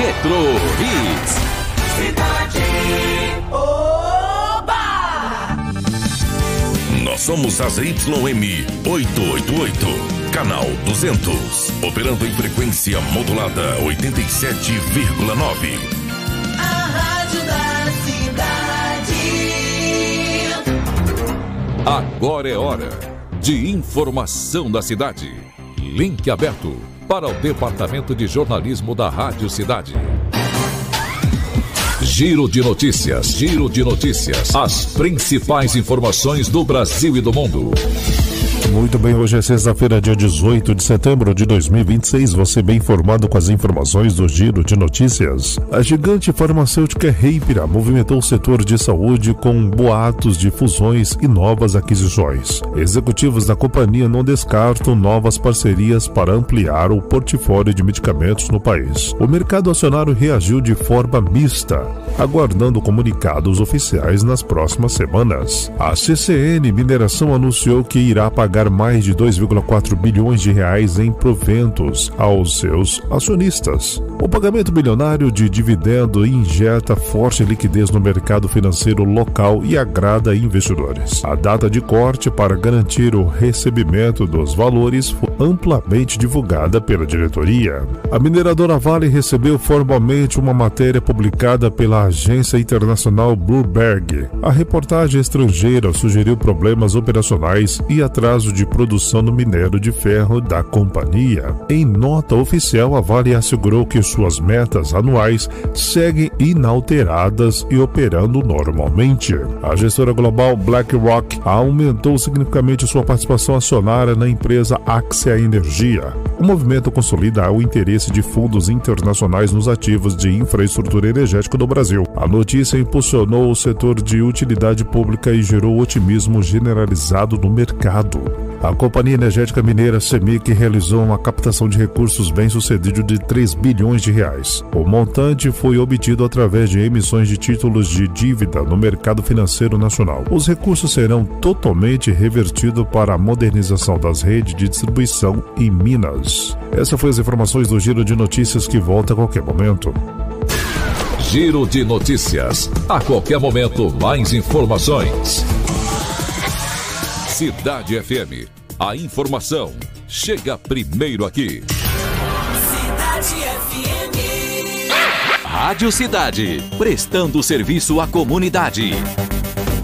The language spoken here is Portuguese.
Retro Hits. Cidade. Oba! Nós somos a ZYM 888, canal 200, operando em frequência modulada 87,9. A rádio da cidade. Agora é hora de informação da cidade. Link aberto para o Departamento de Jornalismo da Rádio Cidade. Giro de notícias. As principais informações do Brasil e do mundo. Muito bem, hoje é sexta-feira, dia 18 de setembro de 2026. Você bem informado com as informações do Giro de Notícias. A gigante farmacêutica Heipira movimentou o setor de saúde com boatos de fusões e novas aquisições. Executivos da companhia não descartam novas parcerias para ampliar o portfólio de medicamentos no país. O mercado acionário reagiu de forma mista, aguardando comunicados oficiais nas próximas semanas. A CCN Mineração anunciou que irá pagar mais de 2,4 bilhões de reais em proventos aos seus acionistas. O pagamento bilionário de dividendo injeta forte liquidez no mercado financeiro local e agrada investidores. A data de corte para garantir o recebimento dos valores foi amplamente divulgada pela diretoria. A mineradora Vale recebeu formalmente uma matéria publicada pela agência internacional Bloomberg. A reportagem estrangeira sugeriu problemas operacionais e atraso de produção no minério de ferro da companhia. Em nota oficial, a Vale assegurou que suas metas anuais seguem inalteradas e operando normalmente. A gestora global BlackRock aumentou significativamente sua participação acionária na empresa Axia Energia. O movimento consolida o interesse de fundos internacionais nos ativos de infraestrutura energética do Brasil. A notícia impulsionou o setor de utilidade pública e gerou otimismo generalizado no mercado. A Companhia Energética Mineira CEMIG realizou uma captação de recursos bem-sucedido de 3 bilhões de reais. O montante foi obtido através de emissões de títulos de dívida no mercado financeiro nacional. Os recursos serão totalmente revertidos para a modernização das redes de distribuição em Minas. Essas foram as informações do Giro de Notícias, que volta a qualquer momento. Giro de Notícias. A qualquer momento, mais informações. Cidade FM. A informação chega primeiro aqui. Cidade FM. Rádio Cidade. Prestando serviço à comunidade.